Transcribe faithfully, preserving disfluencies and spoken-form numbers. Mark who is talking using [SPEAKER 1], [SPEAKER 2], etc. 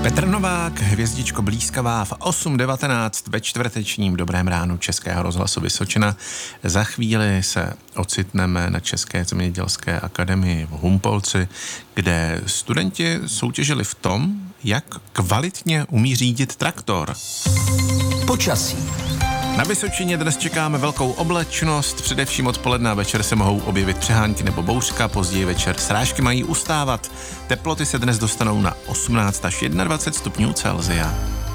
[SPEAKER 1] Petr Novák, hvězdičko blízkavá v osm devatenáct ve čtvrtečním Dobrém ránu Českého rozhlasu Vysočina. Za chvíli se ocitneme na České zemědělské akademii v Humpolci, kde studenti soutěžili v tom, jak kvalitně umí řídit traktor.
[SPEAKER 2] Počasí.
[SPEAKER 1] Na Vysočině dnes čekáme velkou oblačnost, především odpoledne a večer se mohou objevit přehánky nebo bouřka, později večer srážky mají ustávat. Teploty se dnes dostanou na osmnáct až dvacet jedna stupňů Celsia.